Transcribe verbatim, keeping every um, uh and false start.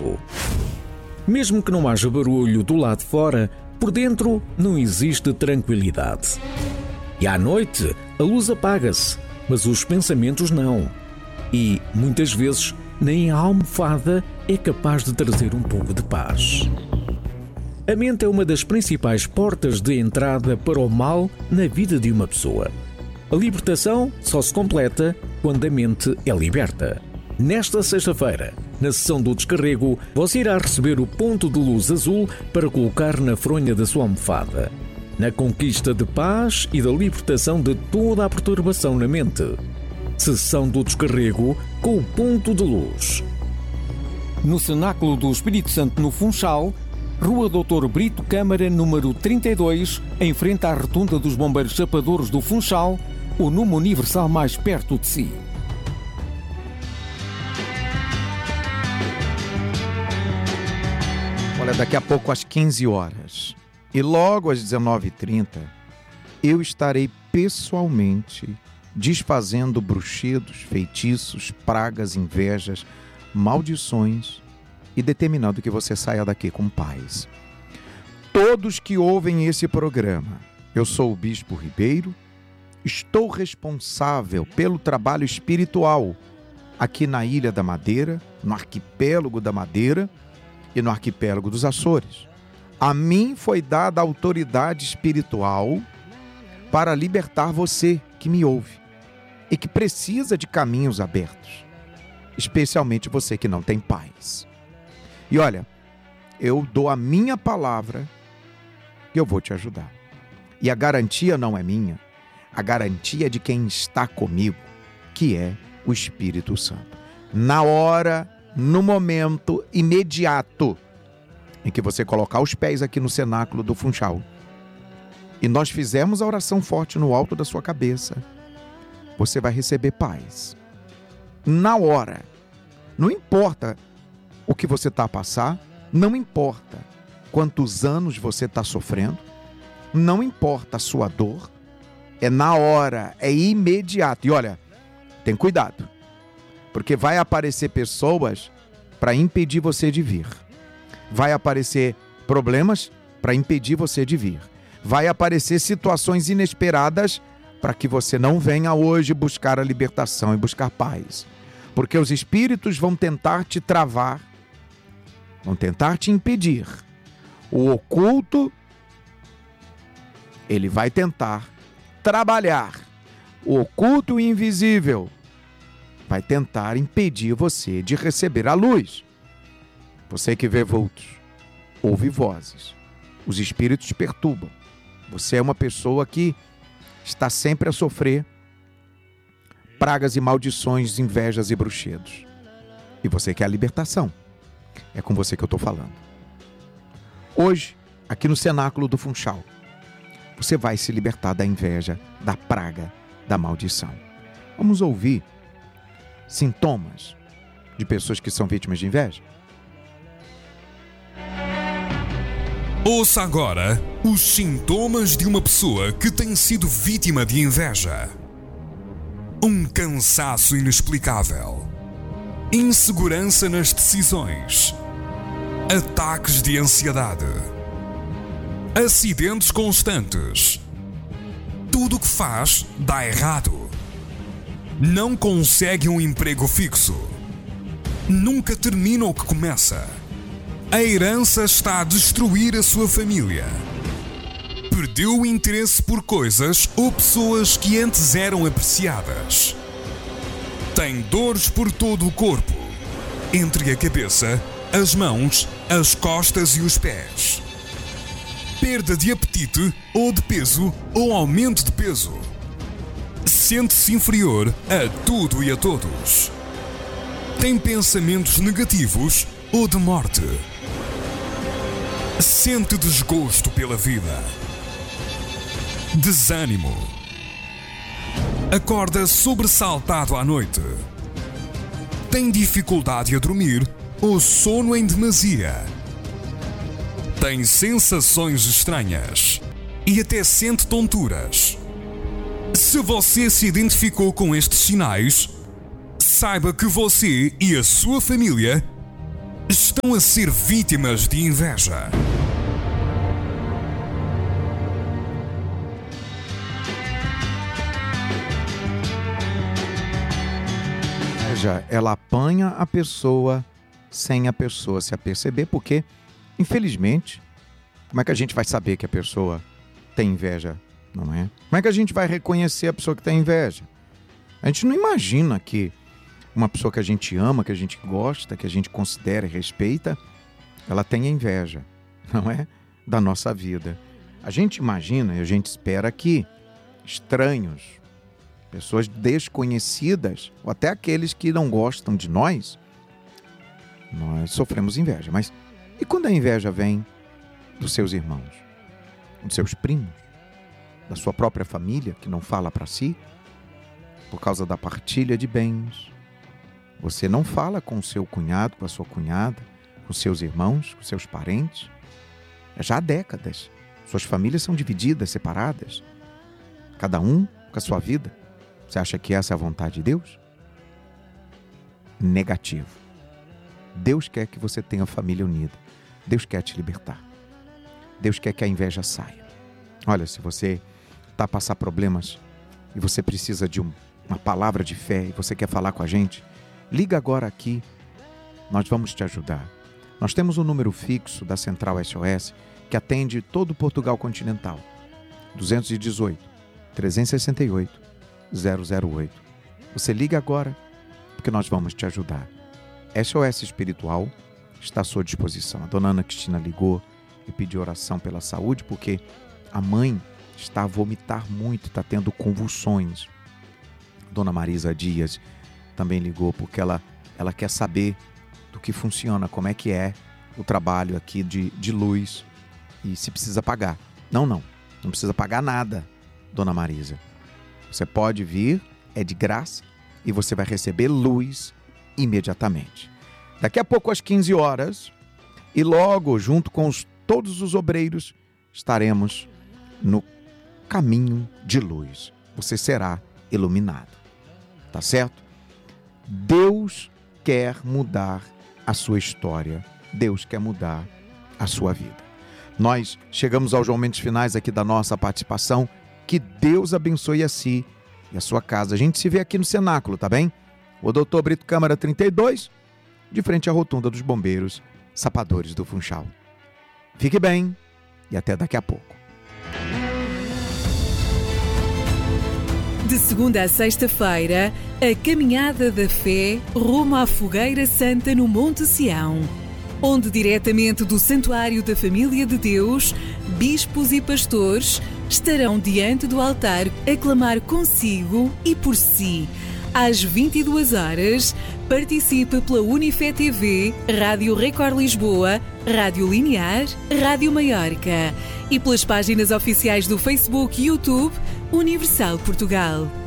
quarto. Mesmo que não haja barulho do lado de fora, por dentro não existe tranquilidade. E à noite a luz apaga-se, mas os pensamentos não. E, muitas vezes, nem a almofada é capaz de trazer um pouco de paz. A mente é uma das principais portas de entrada para o mal na vida de uma pessoa. A libertação só se completa quando a mente é liberta. Nesta sexta-feira, na sessão do descarrego, você irá receber o ponto de luz azul para colocar na fronha da sua almofada, na conquista de paz e da libertação de toda a perturbação na mente. Sessão do descarrego com o ponto de luz. No Cenáculo do Espírito Santo, no Funchal, Rua doutor Brito Câmara, número trinta e dois, em frente à Rotunda dos Bombeiros Chapadores do Funchal, o número universal mais perto de si. Olha, daqui a pouco às quinze horas e logo às dezenove e trinta, eu estarei pessoalmente desfazendo bruxedos, feitiços, pragas, invejas, maldições e determinando que você saia daqui com paz. Todos que ouvem esse programa, eu sou o Bispo Ribeiro, estou responsável pelo trabalho espiritual aqui na Ilha da Madeira, no Arquipélago da Madeira e no Arquipélago dos Açores. A mim foi dada a autoridade espiritual para libertar você que me ouve e que precisa de caminhos abertos, especialmente você que não tem paz. E olha, eu dou a minha palavra e eu vou te ajudar. E a garantia não é minha, a garantia é de quem está comigo, que é o Espírito Santo. Na hora, no momento imediato em que você colocar os pés aqui no cenáculo do Funchal e nós fizermos a oração forte no alto da sua cabeça, você vai receber paz. Na hora. Não importa o que você está a passar, não importa quantos anos você está sofrendo, não importa a sua dor, é na hora, é imediato. E olha, tem cuidado, porque vai aparecer pessoas para impedir você de vir. Vai aparecer problemas para impedir você de vir. Vai aparecer situações inesperadas para que você não venha hoje buscar a libertação e buscar paz. Porque os espíritos vão tentar te travar, vão tentar te impedir. O oculto, ele vai tentar trabalhar. O oculto e invisível vai tentar impedir você de receber a luz. Você que vê vultos, ouve vozes, os espíritos perturbam. Você é uma pessoa que está sempre a sofrer pragas e maldições, invejas e bruxedos. E você quer a libertação. É com você que eu estou falando. Hoje, aqui no cenáculo do Funchal, você vai se libertar da inveja, da praga, da maldição. Vamos ouvir sintomas de pessoas que são vítimas de inveja? Ouça agora os sintomas de uma pessoa que tem sido vítima de inveja. Um cansaço inexplicável, insegurança nas decisões, ataques de ansiedade, acidentes constantes. Tudo o que faz dá errado. Não consegue um emprego fixo. Nunca termina o que começa. A herança está a destruir a sua família. Perdeu o interesse por coisas ou pessoas que antes eram apreciadas. Tem dores por todo o corpo, entre a cabeça, as mãos, as costas e os pés. Perda de apetite ou de peso ou aumento de peso. Sente-se inferior a tudo e a todos. Tem pensamentos negativos ou de morte. Sente desgosto pela vida. Desânimo. Acorda sobressaltado à noite. Tem dificuldade a dormir ou sono em demasia. Tem sensações estranhas e até sente tonturas. Se você se identificou com estes sinais, saiba que você e a sua família estão a ser vítimas de inveja. Veja, ela apanha a pessoa sem a pessoa se aperceber, porque, infelizmente, como é que a gente vai saber que a pessoa tem inveja, não é? Como é que a gente vai reconhecer a pessoa que tem inveja? A gente não imagina que uma pessoa que a gente ama, que a gente gosta, que a gente considera e respeita, ela tenha inveja, não é? Da nossa vida. A gente imagina e a gente espera que estranhos, pessoas desconhecidas, ou até aqueles que não gostam de nós, nós sofremos inveja. Mas e quando a inveja vem dos seus irmãos, dos seus primos, da sua própria família, que não fala para si, por causa da partilha de bens? Você não fala com o seu cunhado, com a sua cunhada, com seus irmãos, com seus parentes. Já há décadas. Suas famílias são divididas, separadas. Cada um com a sua vida. Você acha que essa é a vontade de Deus? Negativo. Deus quer que você tenha família unida. Deus quer te libertar. Deus quer que a inveja saia. Olha, se você está a passar problemas e você precisa de um, uma palavra de fé e você quer falar com a gente, liga agora aqui, nós vamos te ajudar. Nós temos um número fixo da Central S O S que atende todo Portugal continental. dois um oito, três seis oito, zero zero oito. Você liga agora porque nós vamos te ajudar. S O S Espiritual está à sua disposição. A dona Ana Cristina ligou e pediu oração pela saúde porque a mãe está a vomitar muito, está tendo convulsões. Dona Marisa Dias também ligou porque ela, ela quer saber do que funciona, como é que é o trabalho aqui de, de luz e se precisa pagar. Não, não, não precisa pagar nada, Dona Marisa. Você pode vir, é de graça e você vai receber luz imediatamente. Daqui a pouco às quinze horas e logo junto com os, todos os obreiros estaremos no caminho de luz. Você será iluminado, tá certo? Deus quer mudar a sua história. Deus quer mudar a sua vida. Nós chegamos aos momentos finais aqui da nossa participação. Que Deus abençoe a si e a sua casa. A gente se vê aqui no cenáculo, tá bem? O doutor Brito Câmara trinta e dois, de frente à rotunda dos bombeiros, Sapadores do Funchal. Fique bem e até daqui a pouco. De segunda a sexta-feira, a Caminhada da Fé rumo à Fogueira Santa no Monte Sião, onde diretamente do Santuário da Família de Deus, bispos e pastores estarão diante do altar a clamar consigo e por si. Às vinte e duas horas, participe pela Unifé T V, Rádio Record Lisboa, Rádio Linear, Rádio Maiorca e pelas páginas oficiais do Facebook e YouTube Universal Portugal.